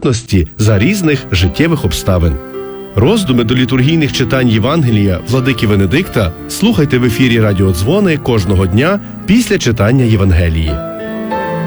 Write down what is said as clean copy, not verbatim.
присутності за різних життєвих обставин. Роздуми до літургійних читань Євангелія владики Венедикта слухайте в ефірі Радіодзвони кожного дня після читання Євангелії.